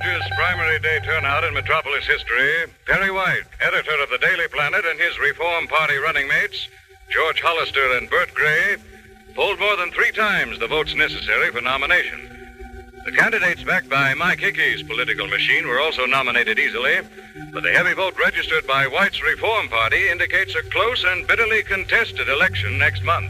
largest primary day turnout in Metropolis history, Perry White, editor of the Daily Planet, and his Reform Party running mates, George Hollister and Bert Gray, polled more than 3 times the votes necessary for nomination. The candidates backed by Mike Hickey's political machine were also nominated easily, but the heavy vote registered by White's Reform Party indicates a close and bitterly contested election next month.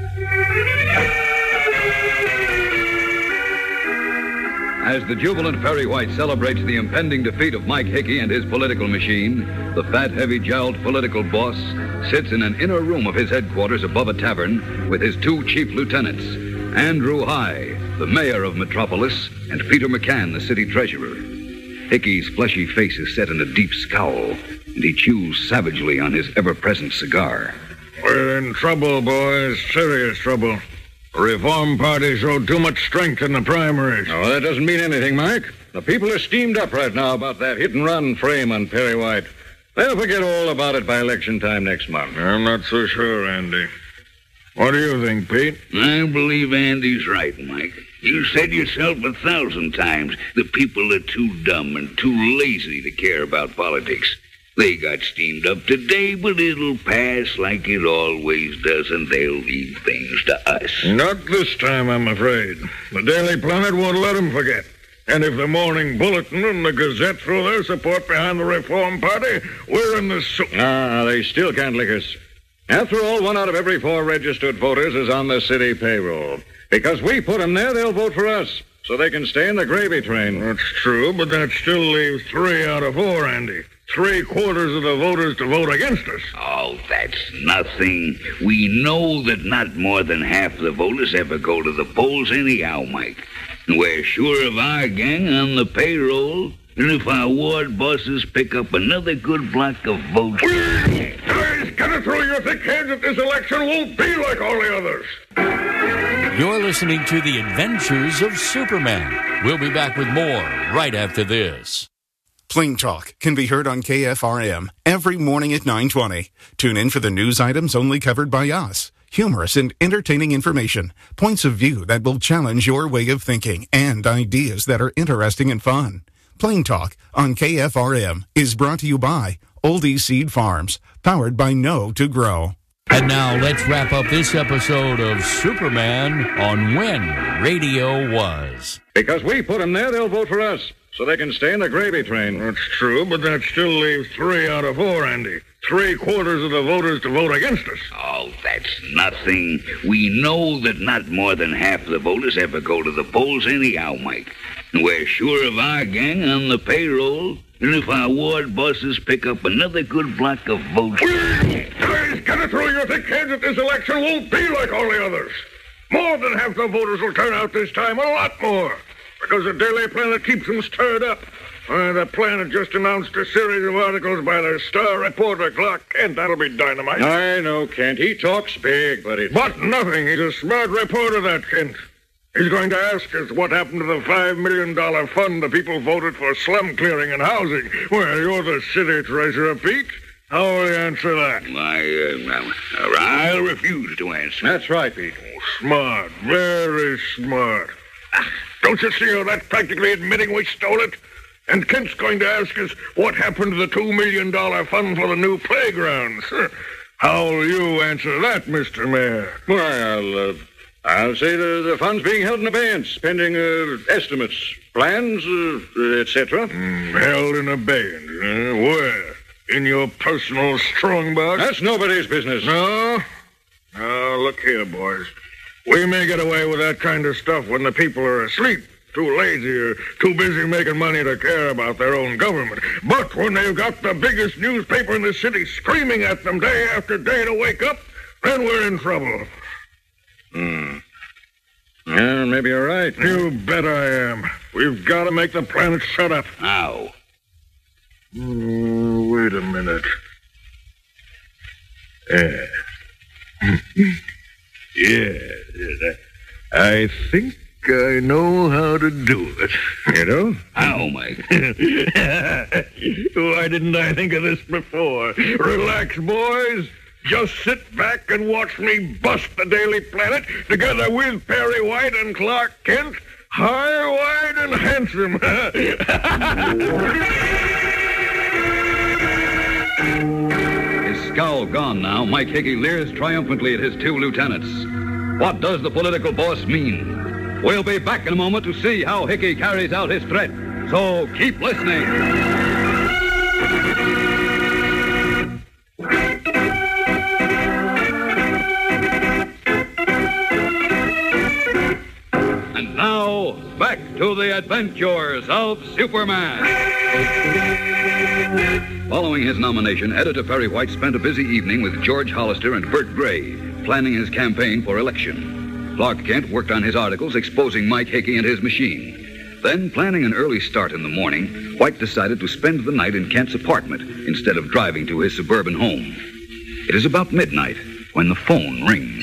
As the jubilant Perry White celebrates the impending defeat of Mike Hickey and his political machine, the fat, heavy-jowled political boss sits in an inner room of his headquarters above a tavern with his 2 chief lieutenants, Andrew High, the mayor of Metropolis, and Peter McCann, the city treasurer. Hickey's fleshy face is set in a deep scowl, and he chews savagely on his ever-present cigar. We're in trouble, boys. Serious trouble. The Reform Party showed too much strength in the primaries. Oh, that doesn't mean anything, Mike. The people are steamed up right now about that hit-and-run frame on Perry White. They'll forget all about it by election time next month. I'm not so sure, Andy. What do you think, Pete? I believe Andy's right, Mike. You said yourself 1,000 times the people are too dumb and too lazy to care about politics. They got steamed up today, but it'll pass like it always does, and they'll leave things to us. Not this time, I'm afraid. The Daily Planet won't let them forget. And if the Morning Bulletin and the Gazette throw their support behind the Reform Party, we're in the soup. They still can't lick us. After all, 1 out of every 4 registered voters is on the city payroll. Because we put them there, they'll vote for us, so they can stay in the gravy train. That's true, but that still leaves 3 out of 4, Andy. 3/4 of the voters to vote against us. Oh, that's nothing. We know that not more than half the voters ever go to the polls anyhow, Mike. And we're sure of our gang on the payroll. And if our ward bosses pick up another good block of votes... Guys, get it through your thick heads that this election won't be like all the others. You're listening to The Adventures of Superman. We'll be back with more right after this. Plain Talk can be heard on KFRM every morning at 9:20. Tune in for the news items only covered by us. Humorous and entertaining information, points of view that will challenge your way of thinking, and ideas that are interesting and fun. Plain Talk on KFRM is brought to you by Oldie Seed Farms, powered by Know to Grow. And now let's wrap up this episode of Superman on When Radio Was. Because we put them there, they'll vote for us, so they can stay in the gravy train. That's true, but that still leaves 3 out of 4, Andy. 3/4 of the voters to vote against us. Oh, that's nothing. We know that not more than half the voters ever go to the polls anyhow, Mike. And we're sure of our gang on the payroll. And if our ward bosses pick up another good block of votes... Guys, get it through your thick heads that this election won't be like all the others. More than half the voters will turn out this time, a lot more. Because the Daily Planet keeps them stirred up. The Planet just announced a series of articles by their star reporter, Clark Kent. That'll be dynamite. I know, Kent. He talks big, but it's... But nothing. He's a smart reporter, that Kent. He's going to ask us what happened to the $5 million fund the people voted for slum clearing and housing. Well, you're the city treasurer, Pete. How will you answer that? I'll refuse to answer. That's right, Pete. Oh, smart. Very smart. Don't you see how that's practically admitting we stole it? And Kent's going to ask us what happened to the $2 million fund for the new playgrounds. How will you answer that, Mr. Mayor? Well, I'll say the fund's being held in abeyance, pending estimates, plans, etc. Held in abeyance? Where? In your personal strongbox? That's nobody's business. No? Now, look here, boys. We may get away with that kind of stuff when the people are asleep, too lazy or too busy making money to care about their own government. But when they've got the biggest newspaper in the city screaming at them day after day to wake up, then we're in trouble. Yeah, maybe you're right. You bet I am. We've got to make the Planet shut up. How? Wait a minute. Yeah. I think I know how to do it. You know? How, Mike? Why didn't I think of this before? Relax, boys. Just sit back and watch me bust the Daily Planet together with Perry White and Clark Kent, high, wide, and handsome. against him. His scowl gone now, Mike Hickey leers triumphantly at his two lieutenants. What does the political boss mean? We'll be back in a moment to see how Hickey carries out his threat. So keep listening. And now, back to the adventures of Superman. Following his nomination, Editor Perry White spent a busy evening with George Hollister and Bert Gray, planning his campaign for election. Clark Kent worked on his articles exposing Mike Hickey and his machine. Then, planning an early start in the morning, White decided to spend the night in Kent's apartment instead of driving to his suburban home. It is about midnight when the phone rings.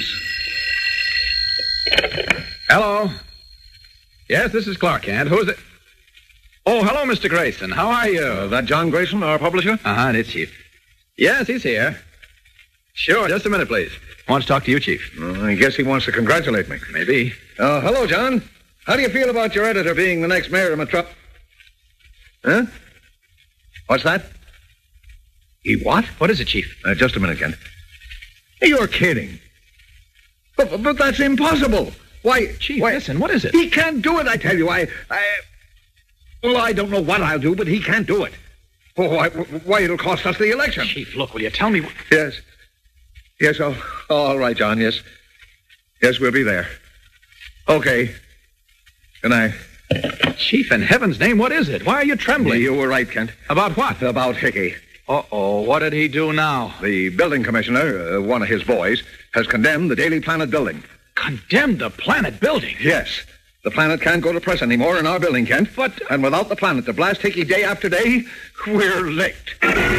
Hello? Yes, this is Clark Kent. Who is it? Oh, hello, Mr. Grayson. How are you? That John Grayson, our publisher? Uh-huh, it's Chief. Yes, he's here. Sure, just a minute, please. Wants to talk to you, Chief. I guess he wants to congratulate me. Maybe. Hello, John. How do you feel about your editor being the next mayor of Metropolis? Huh? What's that? He what? What is it, Chief? Just a minute, Kent. You're kidding. But that's impossible. Why, Chief, listen, what is it? He can't do it, I tell you. Well, I don't know what I'll do, but he can't do it. Why, it'll cost us the election. Chief, look, will you tell me... Yes. Yes, all right, John, yes. Yes, we'll be there. Okay. Good night. Chief, in heaven's name, what is it? Why are you trembling? You were right, Kent. About what? About Hickey. Uh-oh, what did he do now? The building commissioner, one of his boys, has condemned the Daily Planet building. Condemned the Planet building? Yes. The Planet can't go to press anymore in our building, Kent. But... And without the Planet to blast Hickey day after day, we're licked.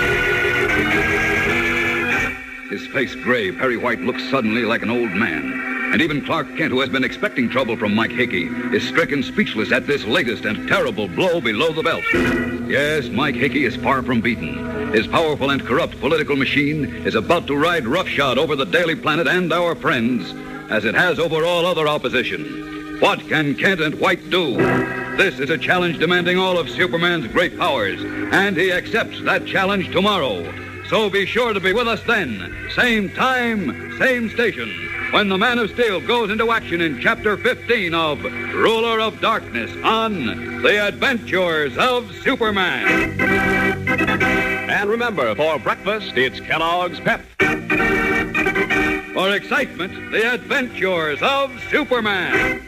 His face gray, Perry White looks suddenly like an old man. And even Clark Kent, who has been expecting trouble from Mike Hickey, is stricken speechless at this latest and terrible blow below the belt. Yes, Mike Hickey is far from beaten. His powerful and corrupt political machine is about to ride roughshod over the Daily Planet and our friends, as it has over all other opposition. What can Kent and White do? This is a challenge demanding all of Superman's great powers, and he accepts that challenge tomorrow. So be sure to be with us then, same time, same station, when the Man of Steel goes into action in Chapter 15 of Ruler of Darkness on The Adventures of Superman. And remember, for breakfast, it's Kellogg's Pep. For excitement, The Adventures of Superman.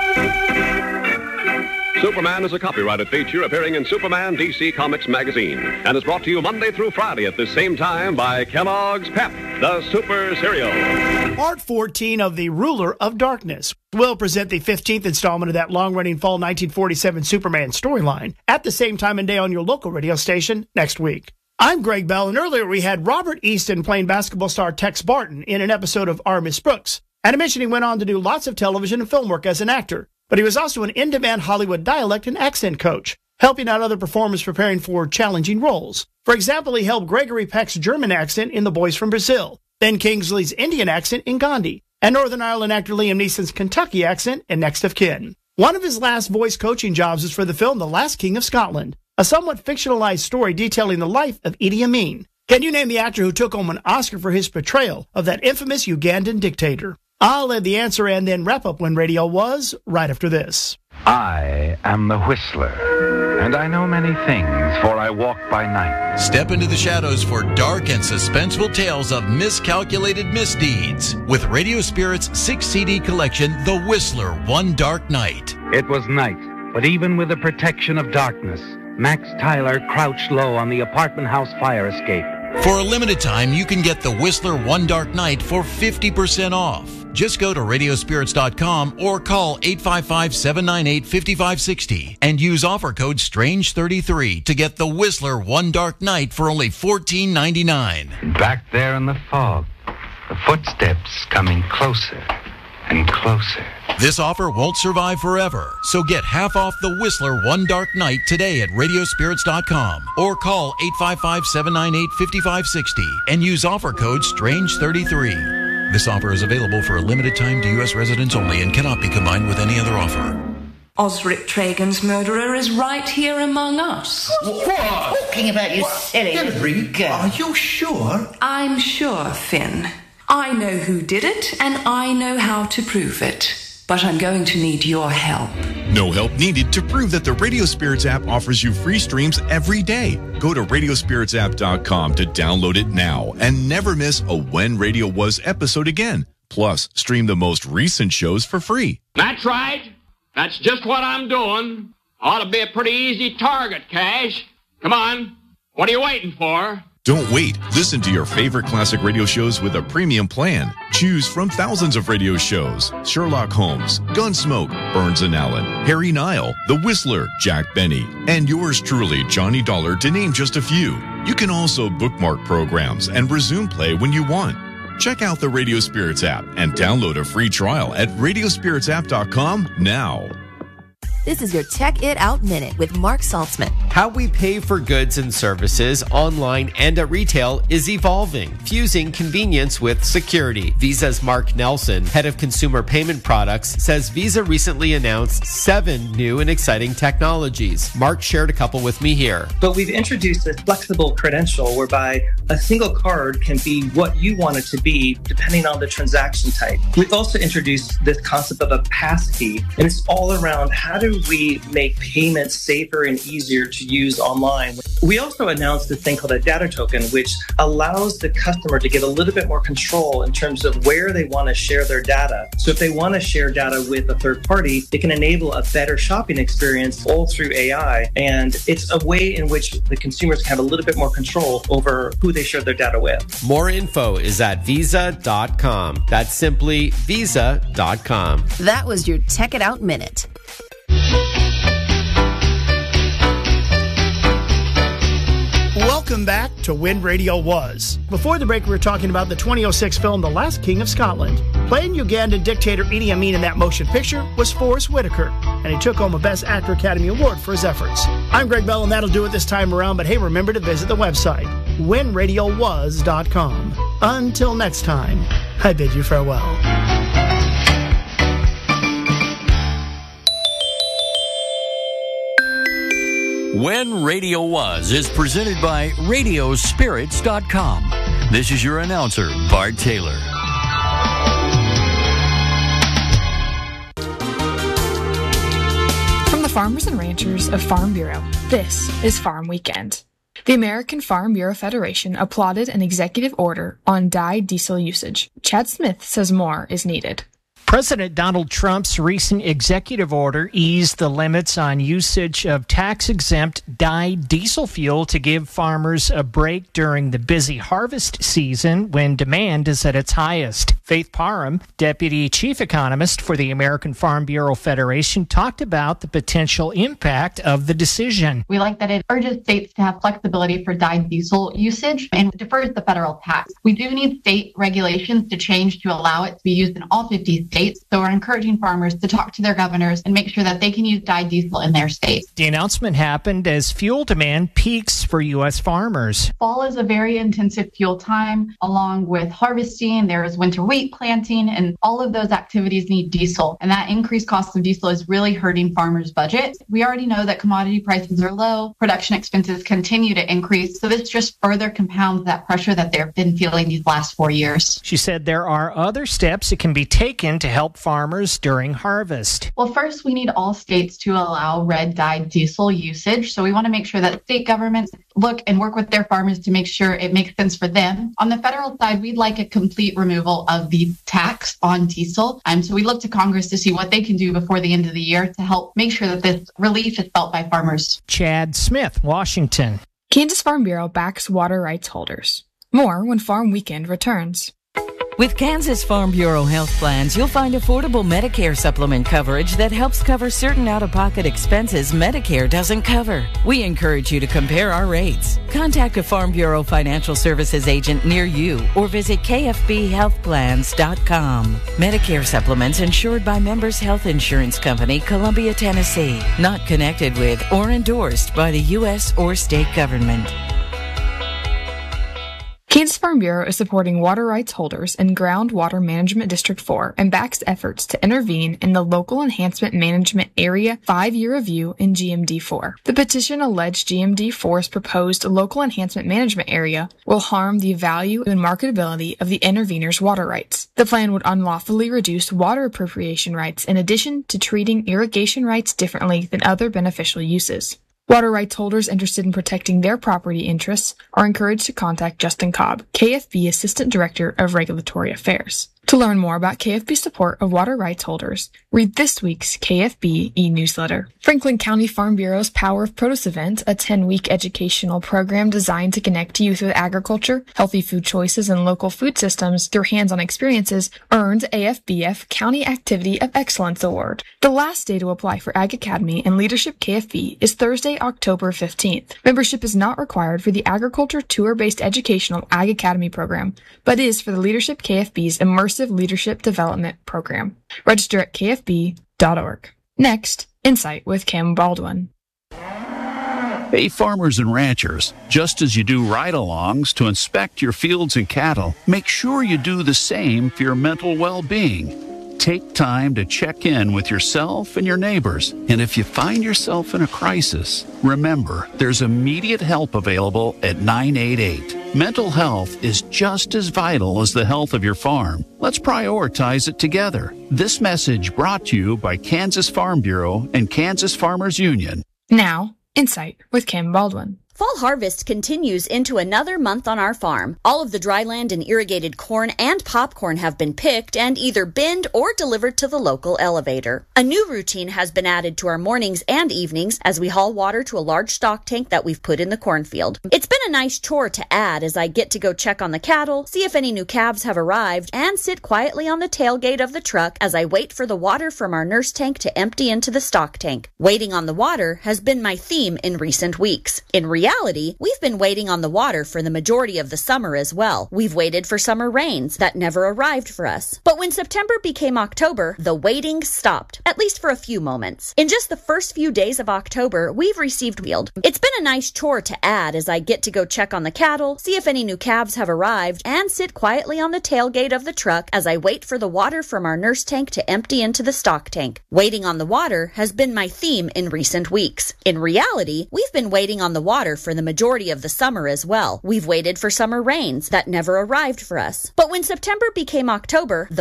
Superman is a copyrighted feature appearing in Superman DC Comics magazine and is brought to you Monday through Friday at this same time by Kellogg's Pep, the super cereal. Part 14 of The Ruler of Darkness will present the 15th installment of that long-running fall 1947 Superman storyline at the same time and day on your local radio station next week. I'm Greg Bell, and earlier we had Robert Easton playing basketball star Tex Barton in an episode of Our Miss Brooks. And I mentioned he went on to do lots of television and film work as an actor. But he was also an in-demand Hollywood dialect and accent coach, helping out other performers preparing for challenging roles. For example, he helped Gregory Peck's German accent in The Boys from Brazil, Ben Kingsley's Indian accent in Gandhi, and Northern Ireland actor Liam Neeson's Kentucky accent in Next of Kin. One of his last voice coaching jobs was for the film The Last King of Scotland, a somewhat fictionalized story detailing the life of Idi Amin. Can you name the actor who took home an Oscar for his portrayal of that infamous Ugandan dictator? I'll add the answer and then wrap up When Radio Was right after this. I am the Whistler, and I know many things, for I walk by night. Step into the shadows for dark and suspenseful tales of miscalculated misdeeds with Radio Spirit's 6-CD collection, The Whistler, One Dark Night. It was night, but even with the protection of darkness, Max Tyler crouched low on the apartment house fire escape. For a limited time, you can get The Whistler One Dark Night for 50% off. Just go to radiospirits.com or call 855-798-5560 and use offer code STRANGE33 to get The Whistler One Dark Night for only $14.99. Back there in the fog, the footsteps coming closer and closer. This offer won't survive forever, so get half off The Whistler One Dark Night today at radiospirits.com or call 855-798-5560 and use offer code STRANGE33. This offer is available for a limited time to U.S. residents only and cannot be combined with any other offer. Osric Tragan's murderer is right here among us. What? Talking about you silly freak. Are you sure? I'm sure, Finn. I know who did it, and I know how to prove it. But I'm going to need your help. No help needed to prove that the Radio Spirits app offers you free streams every day. Go to radiospiritsapp.com to download it now and never miss a When Radio Was episode again. Plus, stream the most recent shows for free. That's right. That's just what I'm doing. Ought to be a pretty easy target, Cash. Come on. What are you waiting for? Don't wait. Listen to your favorite classic radio shows with a premium plan. Choose from thousands of radio shows. Sherlock Holmes, Gunsmoke, Burns and Allen, Harry Nile, The Whistler, Jack Benny, and yours truly, Johnny Dollar, to name just a few. You can also bookmark programs and resume play when you want. Check out the Radio Spirits app and download a free trial at radiospiritsapp.com now. This is your Check It Out Minute with Mark Saltzman. How we pay for goods and services online and at retail is evolving, fusing convenience with security. Visa's Mark Nelson, head of consumer payment products, says Visa recently announced 7 new and exciting technologies. Mark shared a couple with me here. But we've introduced this flexible credential whereby a single card can be what you want it to be depending on the transaction type. We've also introduced this concept of a passkey, and it's all around how do we make payments safer and easier to use online. We also announced this thing called a data token, which allows the customer to get a little bit more control in terms of where they want to share their data. So if they want to share data with a third party, it can enable a better shopping experience all through AI. And it's a way in which the consumers can have a little bit more control over who they share their data with. More info is at visa.com. That's simply visa.com. That was your Check It Out Minute. Welcome back to When Radio Was. Before the break, we were talking about the 2006 film The Last King of Scotland. Playing Ugandan dictator Idi Amin in that motion picture was Forrest Whitaker, and he took home a Best Actor Academy Award for his efforts. I'm Greg Bell, and that'll do it this time around, but hey, remember to visit the website, whenradiowas.com. Until next time, I bid you farewell. When Radio Was is presented by Radiospirits.com. This is your announcer, Bart Taylor. From the farmers and ranchers of Farm Bureau, this is Farm Weekend. The American Farm Bureau Federation applauded an executive order on dyed diesel usage. Chad Smith says more is needed. President Donald Trump's recent executive order eased the limits on usage of tax-exempt dyed diesel fuel to give farmers a break during the busy harvest season when demand is at its highest. Faith Parham, Deputy Chief Economist for the American Farm Bureau Federation, talked about the potential impact of the decision. We like that it urges states to have flexibility for dyed diesel usage and defers the federal tax. We do need state regulations to change to allow it to be used in all 50 states. So we're encouraging farmers to talk to their governors and make sure that they can use dyed diesel in their state. The announcement happened as fuel demand peaks for U.S. farmers. Fall is a very intensive fuel time, along with harvesting. There is winter wheat planting, and all of those activities need diesel. And that increased cost of diesel is really hurting farmers' budgets. We already know that commodity prices are low, production expenses continue to increase. So this just further compounds that pressure that they've been feeling these last 4 years. She said there are other steps that can be taken to help farmers during harvest. Well, first, we need all states to allow red dyed diesel usage. So we want to make sure that state governments look and work with their farmers to make sure it makes sense for them. On the federal side, we'd like a complete removal of the tax on diesel. So we look to Congress to see what they can do before the end of the year to help make sure that this relief is felt by farmers. Chad Smith, Washington. Kansas Farm Bureau backs water rights holders. More when Farm Weekend returns. With Kansas Farm Bureau health plans, you'll find affordable Medicare supplement coverage that helps cover certain out-of-pocket expenses Medicare doesn't cover. We encourage you to compare our rates. Contact a Farm Bureau financial services agent near you or visit kfbhealthplans.com. Medicare supplements insured by Members Health Insurance Company, Columbia, Tennessee. Not connected with or endorsed by the U.S. or state government. Kansas Farm Bureau is supporting water rights holders in Groundwater Management District 4 and backs efforts to intervene in the Local Enhancement Management Area 5-year review in GMD4. The petition alleged GMD4's proposed Local Enhancement Management Area will harm the value and marketability of the intervener's water rights. The plan would unlawfully reduce water appropriation rights in addition to treating irrigation rights differently than other beneficial uses. Water rights holders interested in protecting their property interests are encouraged to contact Justin Cobb, KFB Assistant Director of Regulatory Affairs. To learn more about KFB's support of water rights holders, read this week's KFB e-newsletter. Franklin County Farm Bureau's Power of Produce event, a 10-week educational program designed to connect youth with agriculture, healthy food choices, and local food systems through hands-on experiences, earned AFBF County Activity of Excellence Award. The last day to apply for Ag Academy and Leadership KFB is Thursday, October 15th. Membership is not required for the Agriculture Tour-based Educational Ag Academy program, but is for the Leadership KFB's Immersive Leadership Development Program. Register at kfb.org. Next, Insight with Cam Baldwin. Hey, farmers and ranchers, just as you do ride-alongs to inspect your fields and cattle, make sure you do the same for your mental well-being. Take time to check in with yourself and your neighbors. And if you find yourself in a crisis, remember, there's immediate help available at 988. Mental health is just as vital as the health of your farm. Let's prioritize it together. This message brought to you by Kansas Farm Bureau and Kansas Farmers Union. Now, Insight with Cam Baldwin. Fall harvest continues into another month on our farm. All of the dryland and irrigated corn and popcorn have been picked and either binned or delivered to the local elevator. A new routine has been added to our mornings and evenings as we haul water to a large stock tank that we've put in the cornfield. It's been a nice chore to add as I get to go check on the cattle, see if any new calves have arrived, and sit quietly on the tailgate of the truck as I wait for the water from our nurse tank to empty into the stock tank. Waiting on the water has been my theme in recent weeks. In reality, we've been waiting on the water for the majority of the summer as well. We've waited for summer rains that never arrived for us. But when September became October, the waiting stopped, at least for a few moments. In just the first few days of October, we've received yield. It's been a nice chore to add as I get to go check on the cattle, see if any new calves have arrived, and sit quietly on the tailgate of the truck as I wait for the water from our nurse tank to empty into the stock tank. Waiting on the water has been my theme in recent weeks. In reality, we've been waiting on the water for the majority of the summer as well. We've waited for summer rains that never arrived for us. But when September became October, the